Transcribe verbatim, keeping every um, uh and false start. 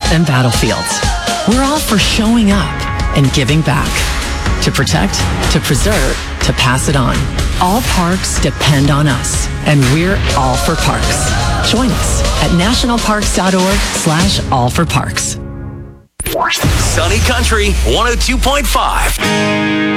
and battlefields. We're all for showing up and giving back. To protect, to preserve, to pass it on. All parks depend on us, and we're all for parks. Join us at nationalparks.org slash all for parks. Sunny Country one oh two point five.